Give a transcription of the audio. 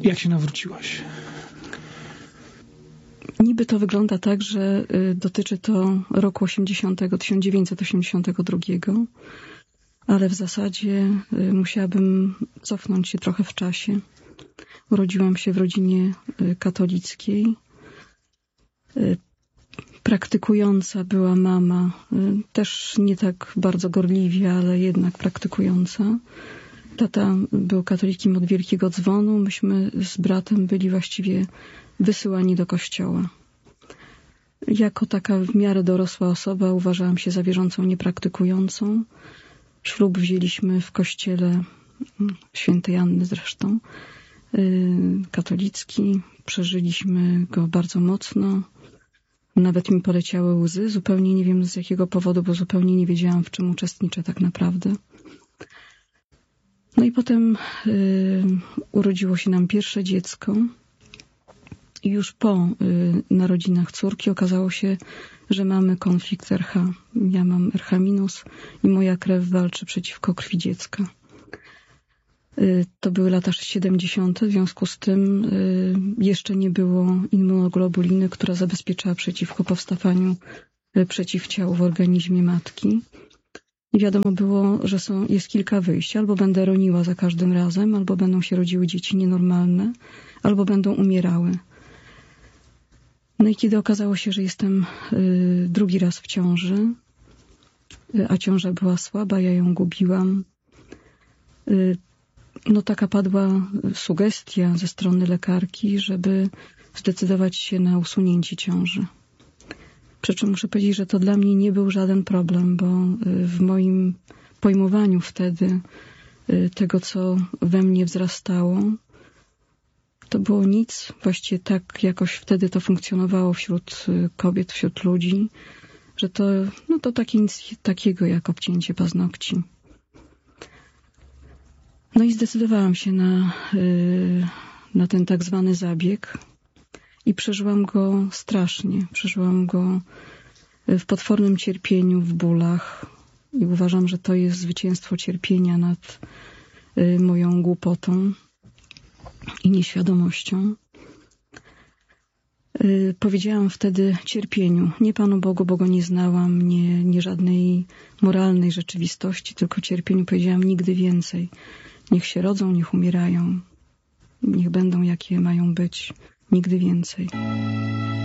Jak się nawróciłaś? Niby to wygląda tak, że dotyczy to roku 1982, ale w zasadzie musiałabym cofnąć się trochę w czasie. Urodziłam się w rodzinie katolickiej. Praktykująca była mama, też nie tak bardzo gorliwie, ale jednak praktykująca. Tata był katolikiem od Wielkiego Dzwonu. Myśmy z bratem byli właściwie wysyłani do kościoła. Jako taka w miarę dorosła osoba uważałam się za wierzącą niepraktykującą. Ślub wzięliśmy w kościele świętej Anny zresztą, katolicki. Przeżyliśmy go bardzo mocno. Nawet mi poleciały łzy. Zupełnie nie wiem z jakiego powodu, bo zupełnie nie wiedziałam, w czym uczestniczę tak naprawdę. No i potem urodziło się nam pierwsze dziecko. I już po narodzinach córki okazało się, że mamy konflikt RH. Ja mam RH- i moja krew walczy przeciwko krwi dziecka. To były lata 70. W związku z tym jeszcze nie było immunoglobuliny, która zabezpieczała przeciwko powstawaniu przeciwciał w organizmie matki. I wiadomo było, że jest kilka wyjść. Albo będę roniła za każdym razem, albo będą się rodziły dzieci nienormalne, albo będą umierały. No i kiedy okazało się, że jestem drugi raz w ciąży, a ciąża była słaba, ja ją gubiłam, no taka padła sugestia ze strony lekarki, żeby zdecydować się na usunięcie ciąży. Przy czym muszę powiedzieć, że to dla mnie nie był żaden problem, bo w moim pojmowaniu wtedy tego, co we mnie wzrastało, to było nic. Właściwie tak jakoś wtedy to funkcjonowało wśród kobiet, wśród ludzi, że to takie nic takiego jak obcięcie paznokci. No i zdecydowałam się na ten tak zwany zabieg i przeżyłam go strasznie. Przeżyłam go w potwornym cierpieniu, w bólach i uważam, że to jest zwycięstwo cierpienia nad moją głupotą i nieświadomością. Powiedziałam wtedy cierpieniu, nie Panu Bogu, bo go nie znałam, nie żadnej moralnej rzeczywistości, tylko cierpieniu powiedziałam nigdy więcej. Niech się rodzą, niech umierają, niech będą jakie mają być, nigdy więcej.